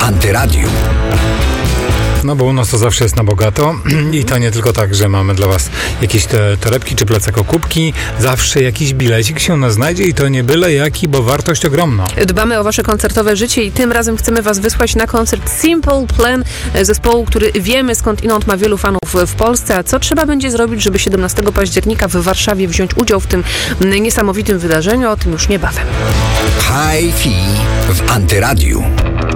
Antyradiu. No bo u nas to zawsze jest na bogato i to nie tylko tak, że mamy dla was jakieś torebki czy plecak okupki, zawsze jakiś bilecik się u nas znajdzie i to nie byle jaki, bo wartość ogromna. Dbamy o wasze koncertowe życie i tym razem chcemy was wysłać na koncert Simple Plan, zespołu, który wiemy skądinąd ma wielu fanów w Polsce, a co trzeba będzie zrobić, żeby 17 października w Warszawie wziąć udział w tym niesamowitym wydarzeniu, o tym już niebawem. Hi-Fi w Antyradiu.